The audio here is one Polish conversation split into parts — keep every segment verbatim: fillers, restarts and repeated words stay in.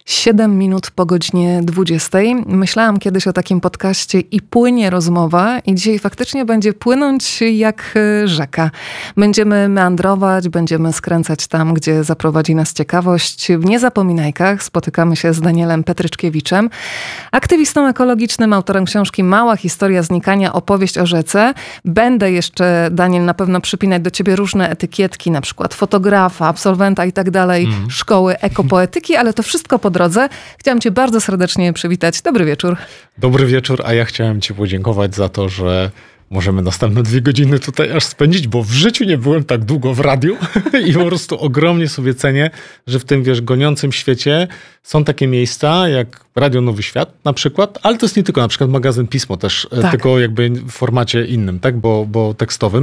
Siedem minut po godzinie dwudziestej. Myślałam kiedyś o takim podcaście i płynie rozmowa i dzisiaj faktycznie będzie płynąć jak rzeka. Będziemy meandrować, będziemy skręcać tam, gdzie zaprowadzi nas ciekawość. W Niezapominajkach spotykamy się z Danielem Petryczkiewiczem, aktywistą ekologicznym, autorem książki Mała historia znikania, opowieść o rzece. Będę jeszcze, Daniel, na pewno przypinać do ciebie różne etykietki, na przykład fotografa, absolwenta i tak dalej, mm. szkoły ekopoetyki, ale to wszystko po drodze. Chciałam cię bardzo serdecznie przywitać. Dobry wieczór. Dobry wieczór, a ja chciałem ci podziękować za to, że możemy następne dwie godziny tutaj aż spędzić, bo w życiu nie byłem tak długo w radiu i po prostu ogromnie sobie cenię, że w tym, wiesz, goniącym świecie są takie miejsca jak Radio Nowy Świat na przykład, ale to jest nie tylko, na przykład magazyn Pismo też, tak. Tylko jakby w formacie innym, tak, bo, bo tekstowym.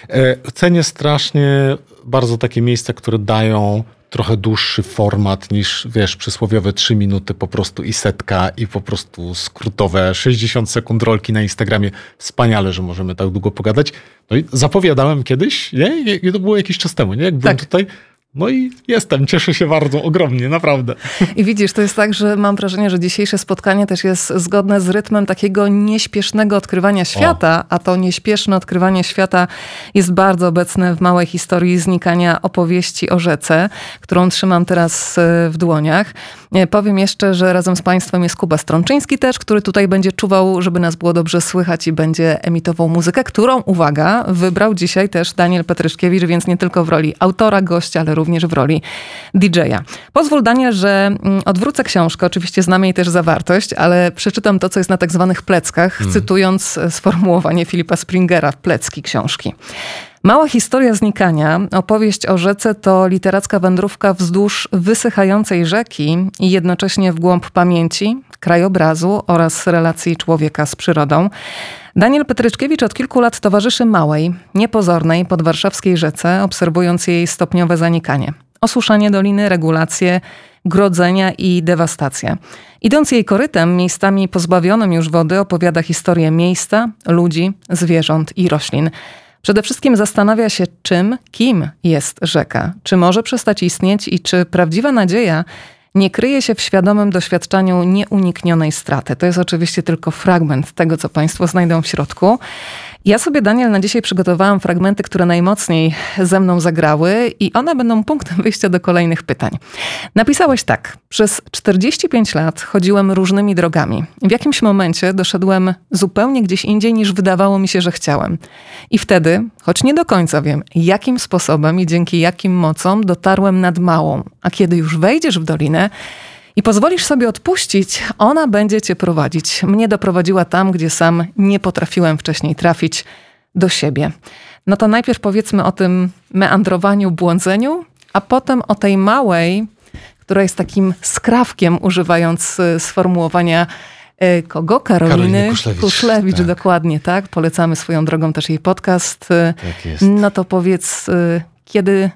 Cenię strasznie bardzo takie miejsca, które dają trochę dłuższy format niż, wiesz, przysłowiowe trzy minuty po prostu i setka i po prostu skrótowe sześćdziesiąt sekund rolki na Instagramie. Wspaniale, że możemy tak długo pogadać. No i zapowiadałem kiedyś, nie? I to było jakiś czas temu, nie? Jak byłem tak. tutaj. No i jestem, cieszę się bardzo, ogromnie, naprawdę. I widzisz, to jest tak, że mam wrażenie, że dzisiejsze spotkanie też jest zgodne z rytmem takiego nieśpiesznego odkrywania świata, o. a to nieśpieszne odkrywanie świata jest bardzo obecne w małej historii znikania opowieści o rzece, którą trzymam teraz w dłoniach. Powiem jeszcze, że razem z państwem jest Kuba Strączyński też, który tutaj będzie czuwał, żeby nas było dobrze słychać i będzie emitował muzykę, którą, uwaga, wybrał dzisiaj też Daniel Petryczkiewicz, więc nie tylko w roli autora, gościa, ale również w roli didżeja. Pozwól, Daniel, że odwrócę książkę. Oczywiście znam jej też zawartość, ale przeczytam to, co jest na tak zwanych pleckach, hmm. cytując sformułowanie Filipa Springera, plecki książki. Mała historia znikania, opowieść o rzece to literacka wędrówka wzdłuż wysychającej rzeki i jednocześnie w głąb pamięci, krajobrazu oraz relacji człowieka z przyrodą. Daniel Petryczkiewicz od kilku lat towarzyszy małej, niepozornej podwarszawskiej rzece, obserwując jej stopniowe zanikanie. Osuszanie doliny, regulacje, grodzenia i dewastacja. Idąc jej korytem, miejscami pozbawionym już wody, opowiada historię miejsca, ludzi, zwierząt i roślin. Przede wszystkim zastanawia się, czym, kim jest rzeka, czy może przestać istnieć i czy prawdziwa nadzieja nie kryje się w świadomym doświadczaniu nieuniknionej straty. To jest oczywiście tylko fragment tego, co państwo znajdą w środku. Ja sobie, Daniel, na dzisiaj przygotowałam fragmenty, które najmocniej ze mną zagrały i one będą punktem wyjścia do kolejnych pytań. Napisałeś tak. Przez czterdzieści pięć lat chodziłem różnymi drogami. W jakimś momencie doszedłem zupełnie gdzieś indziej, niż wydawało mi się, że chciałem. I wtedy, choć nie do końca wiem, jakim sposobem i dzięki jakim mocom dotarłem nad Małą. A kiedy już wejdziesz w dolinę i pozwolisz sobie odpuścić, ona będzie cię prowadzić. Mnie doprowadziła tam, gdzie sam nie potrafiłem wcześniej trafić, do siebie. No to najpierw powiedzmy o tym meandrowaniu, błądzeniu, a potem o tej małej, która jest takim skrawkiem, używając sformułowania kogo? Karoliny, Karoliny Kuszlewicz. Kuszlewicz, tak. Dokładnie, tak. Polecamy swoją drogą też jej podcast. Tak jest. No to powiedz, kiedy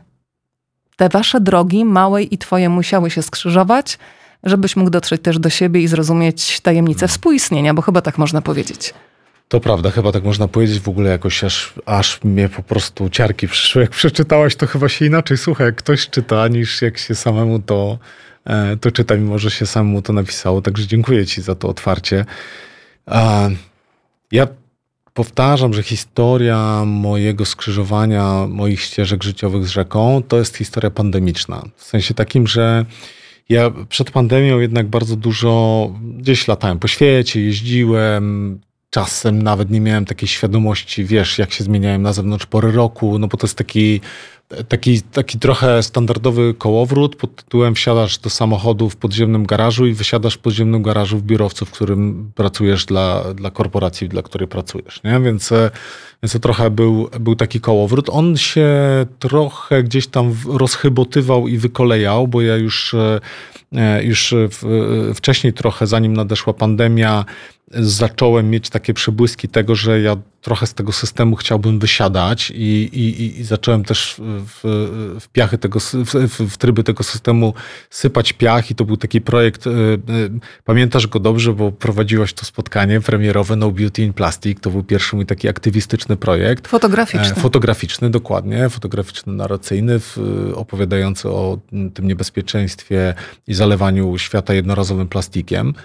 te wasze drogi, małej i twoje, musiały się skrzyżować, żebyś mógł dotrzeć też do siebie i zrozumieć tajemnicę współistnienia, bo chyba tak można powiedzieć. To prawda, chyba tak można powiedzieć. W ogóle jakoś aż, aż mnie po prostu ciarki przyszły. Jak przeczytałaś, to chyba się inaczej słucha, jak ktoś czyta, niż jak się samemu to, to czyta, mimo że się samemu to napisało. Także dziękuję ci za to otwarcie. Ja powtarzam, że historia mojego skrzyżowania, moich ścieżek życiowych z rzeką, to jest historia pandemiczna. W sensie takim, że ja przed pandemią jednak bardzo dużo gdzieś latałem po świecie, jeździłem, czasem nawet nie miałem takiej świadomości, wiesz, jak się zmieniałem na zewnątrz pory roku, no bo to jest taki, taki, taki trochę standardowy kołowrót pod tytułem wsiadasz do samochodu w podziemnym garażu i wysiadasz w podziemnym garażu w biurowcu, w którym pracujesz dla, dla korporacji, dla której pracujesz, nie? Więc, więc to trochę był, był taki kołowrót. On się trochę gdzieś tam rozchybotywał i wykolejał, bo ja już, już wcześniej trochę, zanim nadeszła pandemia, zacząłem mieć takie przebłyski tego, że ja trochę z tego systemu chciałbym wysiadać i, i, i zacząłem też w, w piachy tego, w, w tryby tego systemu sypać piach i to był taki projekt, pamiętasz go dobrze, bo prowadziłaś to spotkanie premierowe No Beauty in Plastic. To był pierwszy mój taki aktywistyczny projekt. Fotograficzny. Fotograficzny, dokładnie. Fotograficzny, narracyjny, opowiadający o tym niebezpieczeństwie i zalewaniu świata jednorazowym plastikiem.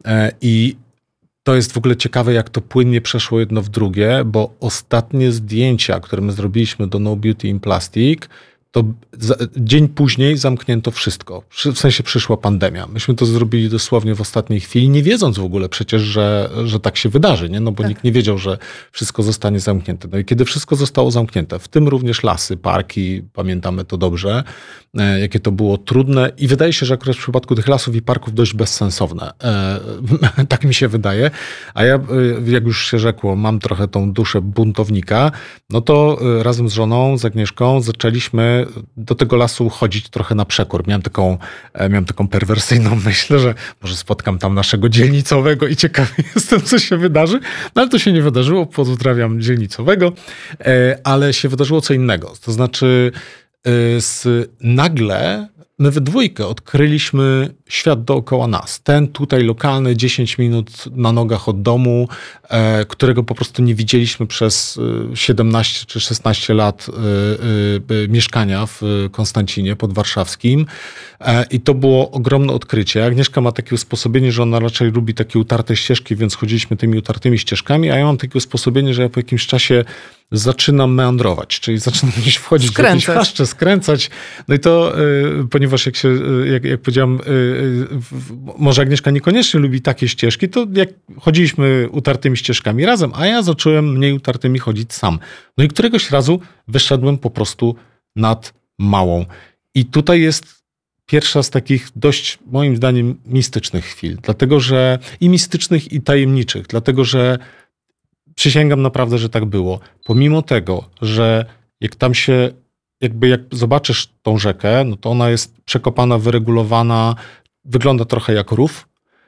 I to jest w ogóle ciekawe, jak to płynnie przeszło jedno w drugie, bo ostatnie zdjęcia, które my zrobiliśmy do No Beauty in Plastic, to za, dzień później zamknięto wszystko. W sensie przyszła pandemia. Myśmy to zrobili dosłownie w ostatniej chwili, nie wiedząc w ogóle przecież, że, że tak się wydarzy, nie? No bo tak. Nikt nie wiedział, że wszystko zostanie zamknięte. No i kiedy wszystko zostało zamknięte, w tym również lasy, parki, pamiętamy to dobrze, e, jakie to było trudne i wydaje się, że akurat w przypadku tych lasów i parków dość bezsensowne. E, tak mi się wydaje. A ja, jak już się rzekło, mam trochę tą duszę buntownika, no to razem z żoną, z Agnieszką zaczęliśmy do tego lasu chodzić trochę na przekór. Miałem taką, miałem taką perwersyjną myśl, że może spotkam tam naszego dzielnicowego i ciekawy jestem, co się wydarzy. No ale to się nie wydarzyło. Pozdrawiam dzielnicowego. Ale się wydarzyło co innego. To znaczy z, nagle my we dwójkę odkryliśmy świat dookoła nas. Ten tutaj lokalny, dziesięć minut na nogach od domu, e, którego po prostu nie widzieliśmy przez siedemnaście czy szesnaście lat e, e, mieszkania w Konstancinie podwarszawskim. E, I to było ogromne odkrycie. Agnieszka ma takie usposobienie, że ona raczej lubi takie utarte ścieżki, więc chodziliśmy tymi utartymi ścieżkami, a ja mam takie usposobienie, że ja po jakimś czasie zaczynam meandrować, czyli zaczynam gdzieś wchodzić skręcać. w jakieś chaszcze, skręcać. No i to, y, ponieważ jak się, y, jak, jak powiedziałam, y, y, może Agnieszka niekoniecznie lubi takie ścieżki, to jak chodziliśmy utartymi ścieżkami razem, a ja zacząłem mniej utartymi chodzić sam. No i któregoś razu wyszedłem po prostu nad Małą. I tutaj jest pierwsza z takich dość, moim zdaniem, mistycznych chwil. Dlatego, że i mistycznych, i tajemniczych. Dlatego, że przysięgam naprawdę, że tak było. Pomimo tego, że jak tam się, jakby jak zobaczysz tą rzekę, no to ona jest przekopana, wyregulowana, wygląda trochę jak rów,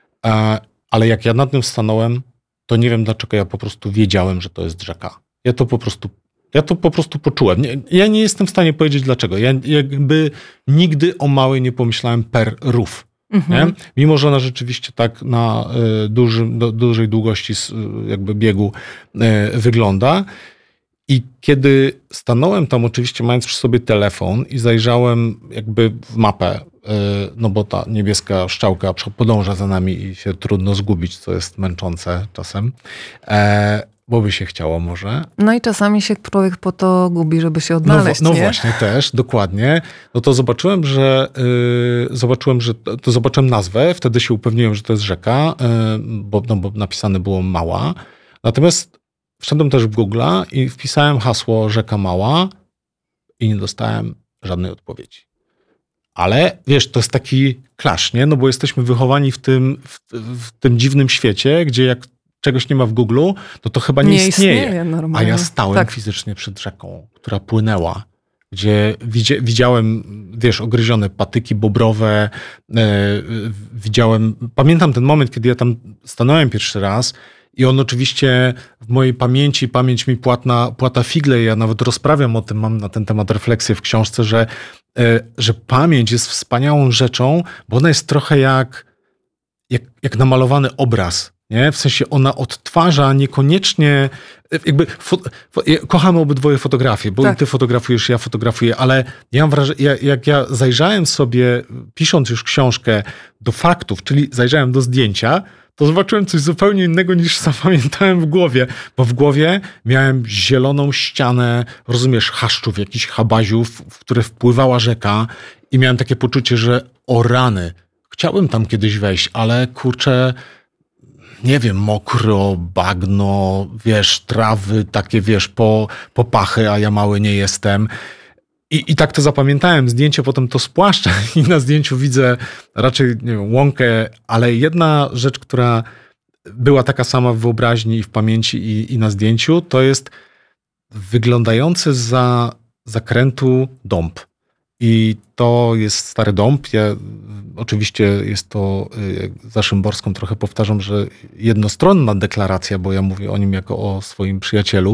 ale jak ja nad nią stanąłem, to nie wiem dlaczego ja po prostu wiedziałem, że to jest rzeka. Ja to po prostu, ja to po prostu poczułem. Nie, ja nie jestem w stanie powiedzieć dlaczego. Ja jakby nigdy o Małej nie pomyślałem per rów. Mhm. Nie? Mimo że ona rzeczywiście tak na y, dużym, do, dużej długości y, jakby biegu y, wygląda. I kiedy stanąłem tam, oczywiście mając przy sobie telefon i zajrzałem jakby w mapę, y, no bo ta niebieska strzałka podąża za nami i się trudno zgubić, co jest męczące czasem. E, Bo by się chciało może. No i czasami się człowiek po to gubi, żeby się odnaleźć. No, no nie? właśnie też, dokładnie. No to zobaczyłem, że yy, zobaczyłem, że to zobaczyłem nazwę, wtedy się upewniłem, że to jest rzeka, yy, bo, no, bo napisane było Mała. Natomiast wszedłem też w Google'a i wpisałem hasło rzeka Mała i nie dostałem żadnej odpowiedzi. Ale wiesz, to jest taki klasz, nie? No bo jesteśmy wychowani w tym, w, w tym dziwnym świecie, gdzie jak czegoś nie ma w Google'u, no to chyba nie, nie istnieje. istnieje normalnie. A ja stałem tak. fizycznie przed rzeką, która płynęła, gdzie widzi, widziałem, wiesz, ogryzione patyki bobrowe, e, widziałem, pamiętam ten moment, kiedy ja tam stanąłem pierwszy raz i on oczywiście w mojej pamięci, pamięć mi płatna, płata figle, ja nawet rozprawiam o tym, mam na ten temat refleksję w książce, że, e, że pamięć jest wspaniałą rzeczą, bo ona jest trochę jak, jak, jak namalowany obraz. Nie? W sensie ona odtwarza niekoniecznie, jakby fo, fo, kochamy obydwoje fotografie, bo tak. Ty fotografujesz, ja fotografuję, ale ja mam wrażenie, ja, jak ja zajrzałem sobie, pisząc już książkę do faktów, czyli zajrzałem do zdjęcia, to zobaczyłem coś zupełnie innego niż zapamiętałem w głowie, bo w głowie miałem zieloną ścianę, rozumiesz, chaszczów, jakichś habaziów, w które wpływała rzeka i miałem takie poczucie, że o rany, chciałbym tam kiedyś wejść, ale kurczę, nie wiem, mokro, bagno, wiesz, trawy, takie, wiesz, po, po pachy, a ja mały nie jestem. I, I tak to zapamiętałem. Zdjęcie potem to spłaszcza i na zdjęciu widzę raczej, nie wiem, łąkę, ale jedna rzecz, która była taka sama w wyobraźni i w pamięci i, i na zdjęciu, to jest wyglądający za zakrętu dąb. I to jest stary dąb. Ja, oczywiście jest to, za Szymborską trochę powtarzam, że jednostronna deklaracja, bo ja mówię o nim jako o swoim przyjacielu.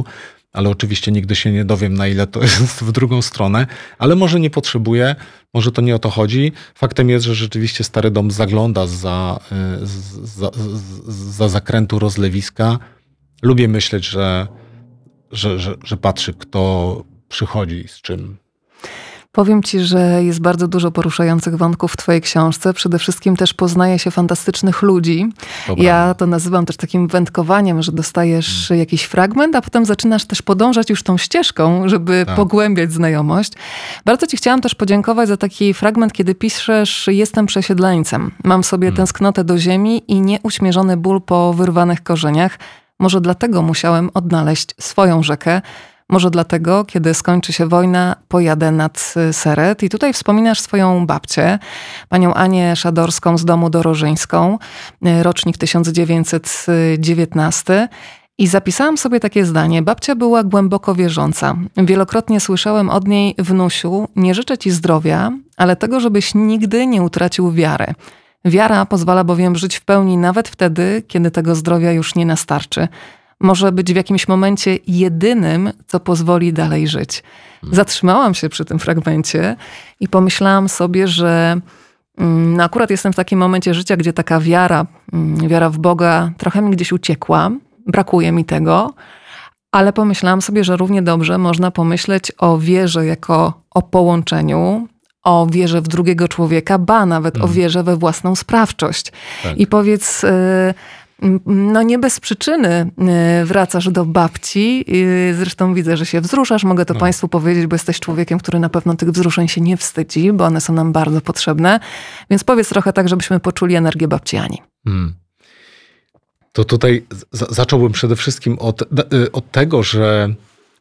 ale oczywiście nigdy się nie dowiem, na ile to jest w drugą stronę, ale może nie potrzebuję, może to nie o to chodzi. Faktem jest, że rzeczywiście stary dom zagląda za, za, za zakrętu rozlewiska. Lubię myśleć, że, że, że, że patrzy, kto przychodzi z czym. Powiem ci, że jest bardzo dużo poruszających wątków w twojej książce. Przede wszystkim też poznaje się fantastycznych ludzi. Dobra. Ja to nazywam też takim wędkowaniem, że dostajesz hmm. jakiś fragment, a potem zaczynasz też podążać już tą ścieżką, żeby tak. pogłębiać znajomość. Bardzo ci chciałam też podziękować za taki fragment, kiedy piszesz: jestem przesiedleńcem. Mam w sobie hmm. tęsknotę do ziemi i nieuśmierzony ból po wyrwanych korzeniach. Może dlatego musiałem odnaleźć swoją rzekę. Może dlatego, kiedy skończy się wojna, pojadę nad Seret. I tutaj wspominasz swoją babcię, panią Anię Szadorską z domu Dorożyńską, rocznik tysiąc dziewięćset dziewiętnasty. I zapisałam sobie takie zdanie. Babcia była głęboko wierząca. Wielokrotnie słyszałem od niej: wnusiu, nie życzę ci zdrowia, ale tego, żebyś nigdy nie utracił wiary. Wiara pozwala bowiem żyć w pełni nawet wtedy, kiedy tego zdrowia już nie nastarczy. Może być w jakimś momencie jedynym, co pozwoli dalej żyć. Zatrzymałam się przy tym fragmencie i pomyślałam sobie, że no akurat jestem w takim momencie życia, gdzie taka wiara, wiara w Boga trochę mi gdzieś uciekła. Brakuje mi tego. Ale pomyślałam sobie, że równie dobrze można pomyśleć o wierze jako o połączeniu, o wierze w drugiego człowieka, ba nawet mm. o wierze we własną sprawczość. Tak. I powiedz... No nie bez przyczyny wracasz do babci. Zresztą widzę, że się wzruszasz. Mogę to no. Państwu powiedzieć, bo jesteś człowiekiem, który na pewno tych wzruszeń się nie wstydzi, bo one są nam bardzo potrzebne. Więc powiedz trochę tak, żebyśmy poczuli energię babci Ani. Hmm. To tutaj z- zacząłbym przede wszystkim od, od tego, że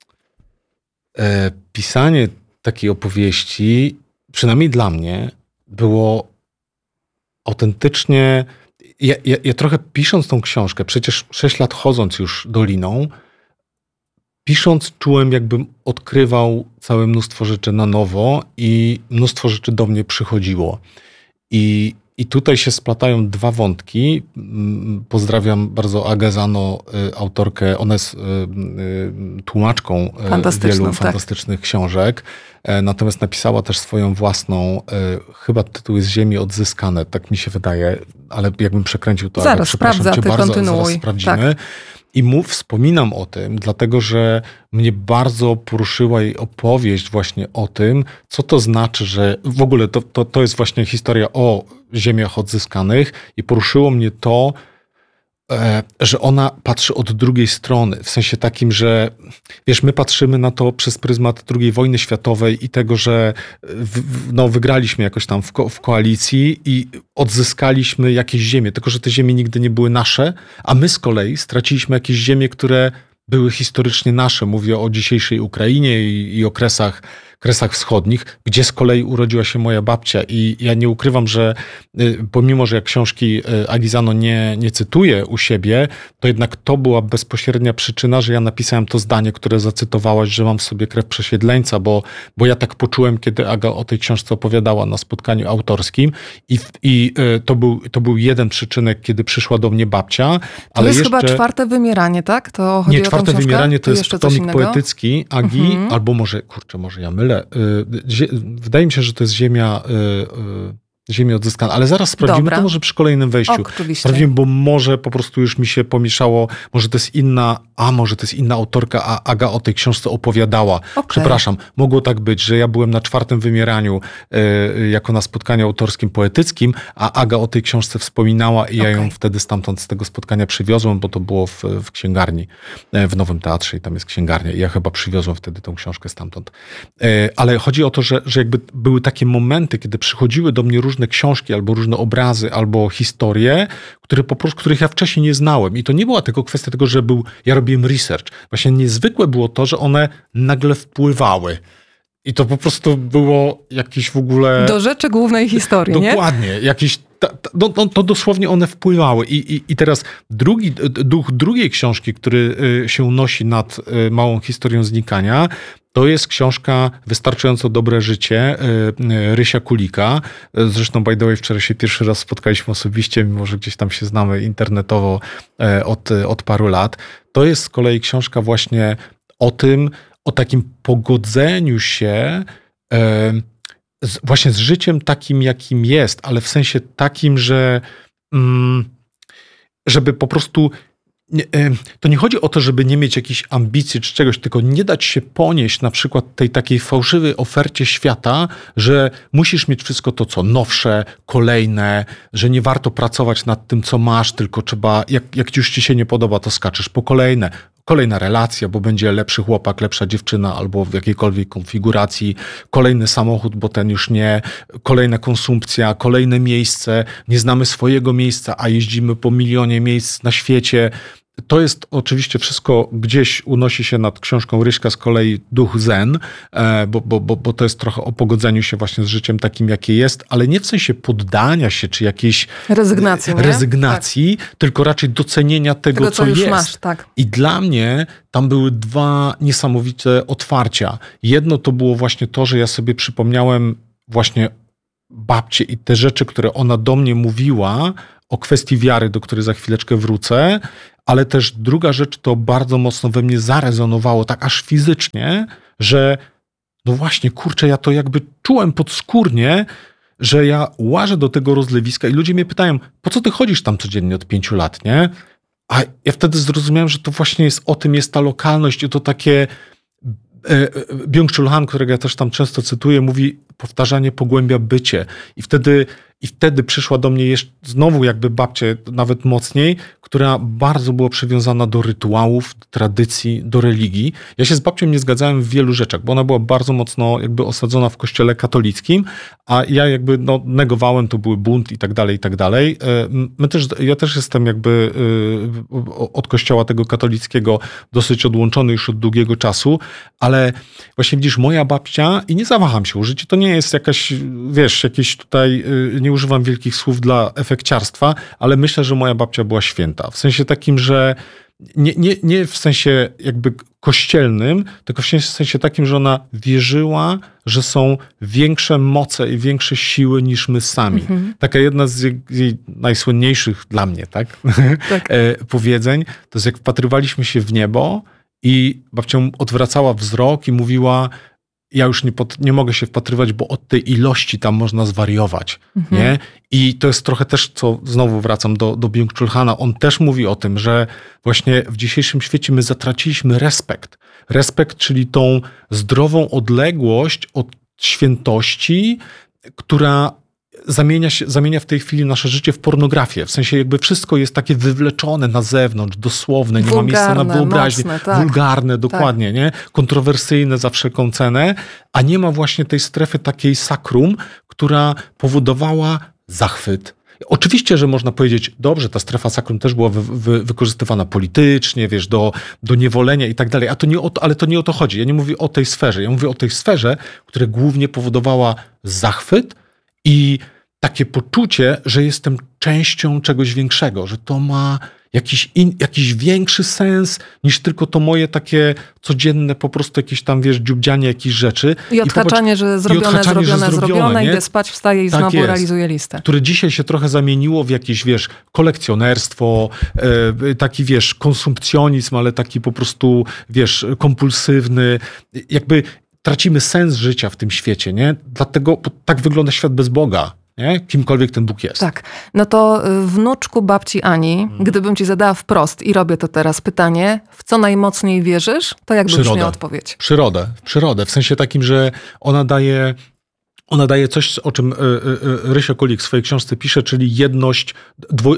e, pisanie takiej opowieści, przynajmniej dla mnie, było autentycznie... Ja, ja, ja trochę pisząc tą książkę, przecież sześć lat chodząc już doliną, pisząc czułem, jakbym odkrywał całe mnóstwo rzeczy na nowo i mnóstwo rzeczy do mnie przychodziło. I, i tutaj się splatają dwa wątki. Pozdrawiam bardzo Agę Zano, autorkę, ona jest tłumaczką wielu tak. fantastycznych książek. Natomiast napisała też swoją własną, chyba tytuł jest Ziemi odzyskane, tak mi się wydaje, ale jakbym przekręcił to, zaraz przepraszam sprawdza, cię ty bardzo, kontynuuj. zaraz sprawdzimy. Tak. I mów, wspominam o tym, dlatego że mnie bardzo poruszyła jej opowieść właśnie o tym, co to znaczy, że w ogóle to, to, to jest właśnie historia o ziemiach odzyskanych i poruszyło mnie to, że ona patrzy od drugiej strony, w sensie takim, że wiesz, my patrzymy na to przez pryzmat drugiej wojny światowej i tego, że w, no, wygraliśmy jakoś tam w, ko- w koalicji i odzyskaliśmy jakieś ziemie, tylko że te ziemie nigdy nie były nasze, a my z kolei straciliśmy jakieś ziemie, które były historycznie nasze. Mówię o dzisiejszej Ukrainie i, i okresach Kresach Wschodnich, gdzie z kolei urodziła się moja babcia. I ja nie ukrywam, że pomimo, że ja książki Agi Zano nie, nie cytuję u siebie, to jednak to była bezpośrednia przyczyna, że ja napisałem to zdanie, które zacytowałaś, że mam w sobie krew przesiedleńca, bo, bo ja tak poczułem, kiedy Aga o tej książce opowiadała na spotkaniu autorskim. I, i to, był, to był jeden przyczynek, kiedy przyszła do mnie babcia. To ale jest jeszcze... chyba czwarte wymieranie, tak? To chodzi nie, czwarte o tą wymieranie to, to jest tomik poetycki Agi, mhm. albo może, kurczę, może ja mylę. Wydaje mi się, że to jest ziemia, ziemia odzyskana, ale zaraz sprawdzimy. Dobra. To może przy kolejnym wejściu. Oczywiście. Sprawdzimy, bo może po prostu już mi się pomieszało, może to jest inna, a może to jest inna autorka, a Aga o tej książce opowiadała. Okay. Przepraszam, mogło tak być, że ja byłem na czwartym wymieraniu y, jako na spotkaniu autorskim poetyckim, a Aga o tej książce wspominała i ja okay. ją wtedy stamtąd z tego spotkania przywiozłem, bo to było w, w księgarni, w Nowym Teatrze i tam jest księgarnia i ja chyba przywiozłem wtedy tą książkę stamtąd. Y, ale chodzi o to, że, że jakby były takie momenty, kiedy przychodziły do mnie różne książki, albo różne obrazy, albo historie, które po prostu, których ja wcześniej nie znałem. I to nie była tylko kwestia tego, że był, ja robiłem research. Właśnie niezwykłe było to, że one nagle wpływały. I to po prostu było jakieś w ogóle... Do rzeczy głównej historii, dokładnie, nie? Dokładnie. Jakieś... Ta, ta, no, no, to dosłownie one wpływały. I, i, i teraz drugi, duch drugiej książki, który się unosi nad małą historią znikania, to jest książka Wystarczająco dobre życie Rysia Kulika. Zresztą, by the way, wczoraj się pierwszy raz spotkaliśmy osobiście, mimo że gdzieś tam się znamy internetowo od, od paru lat. To jest z kolei książka właśnie o tym, o takim pogodzeniu się e, z, właśnie z życiem takim, jakim jest, ale w sensie takim, że mm, żeby po prostu nie, e, to nie chodzi o to, żeby nie mieć jakichś ambicji czy czegoś, tylko nie dać się ponieść na przykład tej takiej fałszywej ofercie świata, że musisz mieć wszystko to, co nowsze, kolejne, że nie warto pracować nad tym, co masz, tylko trzeba, jak, jak już ci się nie podoba, to skaczesz po kolejne. Kolejna relacja, bo będzie lepszy chłopak, lepsza dziewczyna, albo w jakiejkolwiek konfiguracji, kolejny samochód, bo ten już nie, kolejna konsumpcja, kolejne miejsce, nie znamy swojego miejsca, a jeździmy po milionie miejsc na świecie. To jest oczywiście wszystko gdzieś unosi się nad książką Ryśka z kolei Duch Zen, bo, bo, bo, bo to jest trochę o pogodzeniu się właśnie z życiem takim, jakie jest, ale nie w sensie poddania się, czy jakiejś rezygnacji, rezygnacji tak. tylko raczej docenienia tego, tego co, co już jest. Masz, tak. I dla mnie tam były dwa niesamowite otwarcia. Jedno to było właśnie to, że ja sobie przypomniałem właśnie babcię i te rzeczy, które ona do mnie mówiła o kwestii wiary, do której za chwileczkę wrócę, ale też druga rzecz to bardzo mocno we mnie zarezonowało, tak aż fizycznie, że no właśnie, kurczę, ja to jakby czułem podskórnie, że ja łażę do tego rozlewiska i ludzie mnie pytają, po co ty chodzisz tam codziennie od pięciu lat, nie? A ja wtedy zrozumiałem, że to właśnie jest o tym, jest ta lokalność i to takie Byung-Chul Han, którego ja też tam często cytuję, mówi, powtarzanie pogłębia bycie. I wtedy, i wtedy przyszła do mnie jeszcze znowu jakby babcia, nawet mocniej, która bardzo była przywiązana do rytuałów, do tradycji, do religii. Ja się z babcią nie zgadzałem w wielu rzeczach, bo ona była bardzo mocno jakby osadzona w kościele katolickim, a ja jakby no, negowałem, to były bunt i tak dalej, i tak dalej. My też, ja też jestem jakby od kościoła tego katolickiego dosyć odłączony już od długiego czasu, ale właśnie widzisz, moja babcia, i nie zawaham się użyć, to nie jest jakaś, wiesz, jakieś tutaj, nie używam wielkich słów dla efekciarstwa, ale myślę, że moja babcia była święta. W sensie takim, że nie, nie, nie w sensie jakby kościelnym, tylko w sensie takim, że ona wierzyła, że są większe moce i większe siły niż my sami. Mhm. Taka jedna z jej, jej najsłynniejszych dla mnie, tak? Tak. powiedzeń, to jest jak wpatrywaliśmy się w niebo i babcia odwracała wzrok i mówiła, ja już nie, pot, nie mogę się wpatrywać, bo od tej ilości tam można zwariować. Mhm. Nie? I to jest trochę też, co znowu wracam do, do Byung-Chul Hana, on też mówi o tym, że właśnie w dzisiejszym świecie my zatraciliśmy respekt. Respekt, czyli tą zdrową odległość od świętości, która zamienia, się, zamienia w tej chwili nasze życie w pornografię. W sensie jakby wszystko jest takie wywleczone na zewnątrz, dosłowne, nie wulgarne, ma miejsca na wyobraźnię. Mocne, tak. Wulgarne, dokładnie, tak. nie? Kontrowersyjne za wszelką cenę, a nie ma właśnie tej strefy takiej sakrum, która powodowała zachwyt. Oczywiście, że można powiedzieć, dobrze, ta strefa sakrum też była wy, wy, wykorzystywana politycznie, wiesz, do, do niewolenia i tak dalej, a to nie o to, ale to nie o to chodzi. Ja nie mówię o tej sferze. Ja mówię o tej sferze, która głównie powodowała zachwyt i takie poczucie, że jestem częścią czegoś większego, że to ma jakiś, in, jakiś większy sens niż tylko to moje takie codzienne po prostu jakieś tam, wiesz, dziubdzianie jakichś rzeczy. I odhaczanie, że zrobione, zrobione, zrobione, zrobione, idę spać, wstaję i tak znowu jest. Realizuję listę. Które dzisiaj się trochę zamieniło w jakieś, wiesz, kolekcjonerstwo, e, taki, wiesz, konsumpcjonizm, ale taki po prostu, wiesz, kompulsywny. Jakby tracimy sens życia w tym świecie, nie? Dlatego tak wygląda świat bez Boga. Nie? Kimkolwiek ten Bóg jest. Tak. No to wnuczku babci Ani, hmm. gdybym ci zadała wprost i robię to teraz pytanie, w co najmocniej wierzysz, to jakby brzmiała odpowiedź? Przyrodę. W przyrodę. W sensie takim, że ona daje, ona daje coś, o czym Rysio Kulik w swojej książce pisze, czyli jedność, dwo,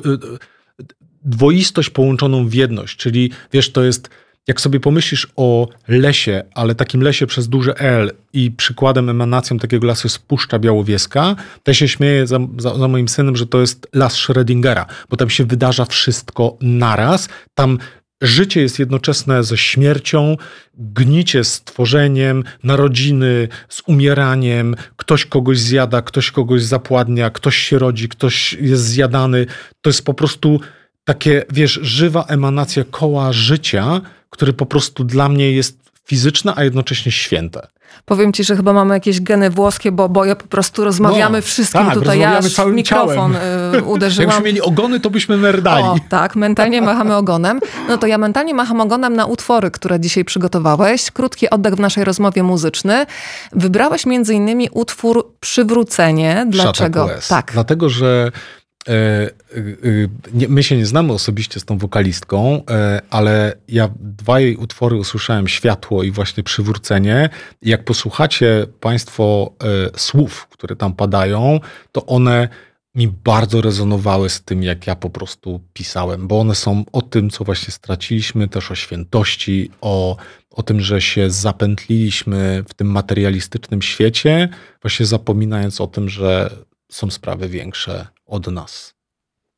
dwoistość połączoną w jedność. Czyli wiesz, to jest, jak sobie pomyślisz o lesie, ale takim lesie przez duże L i przykładem, emanacją takiego lasu jest Puszcza Białowieska, to ja się śmieję za, za, za moim synem, że to jest las Schrödingera, bo tam się wydarza wszystko naraz. Tam życie jest jednoczesne ze śmiercią, gnicie z tworzeniem, narodziny z umieraniem, ktoś kogoś zjada, ktoś kogoś zapładnia, ktoś się rodzi, ktoś jest zjadany. To jest po prostu takie, wiesz, żywa emanacja koła życia, który po prostu dla mnie jest fizyczne, a jednocześnie święte. Powiem ci, że chyba mamy jakieś geny włoskie, bo, bo ja po prostu rozmawiamy No, wszystkim tak, tutaj. Ja rozmawiamy aż całym mikrofon ciałem. y, uderzyłam. Jakbyśmy mieli ogony, to byśmy merdali. O, tak, mentalnie machamy ogonem. No to ja mentalnie macham ogonem na utwory, które dzisiaj przygotowałeś. Krótki oddech w naszej rozmowie muzyczny. Wybrałeś między innymi utwór Przywrócenie. Dlaczego? Tak. Dlatego, że e, e, nie, my się nie znamy osobiście z tą wokalistką, e, ale ja dwa jej utwory usłyszałem, Światło i właśnie Przywrócenie. I jak posłuchacie państwo e, słów, które tam padają, to one mi bardzo rezonowały z tym, jak ja po prostu pisałem, bo one są o tym, co właśnie straciliśmy, też o świętości, o, o tym, że się zapętliliśmy w tym materialistycznym świecie, właśnie zapominając o tym, że są sprawy większe od nas.